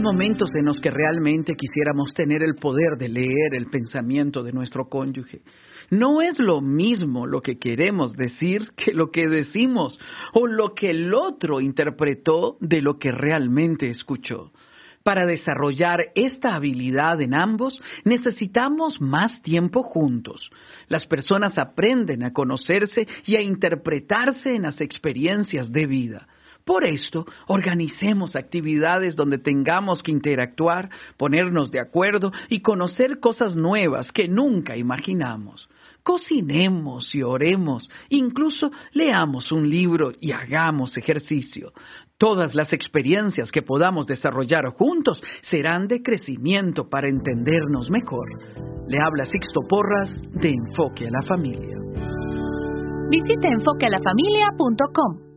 Hay momentos en los que realmente quisiéramos tener el poder de leer el pensamiento de nuestro cónyuge. No es lo mismo lo que queremos decir que lo que decimos o lo que el otro interpretó de lo que realmente escuchó. Para desarrollar esta habilidad en ambos, necesitamos más tiempo juntos. Las personas aprenden a conocerse y a interpretarse en las experiencias de vida. Por esto, organicemos actividades donde tengamos que interactuar, ponernos de acuerdo y conocer cosas nuevas que nunca imaginamos. Cocinemos y oremos, incluso leamos un libro y hagamos ejercicio. Todas las experiencias que podamos desarrollar juntos serán de crecimiento para entendernos mejor. Le habla Sixto Porras de Enfoque a la Familia. Visite enfoquealafamilia.com.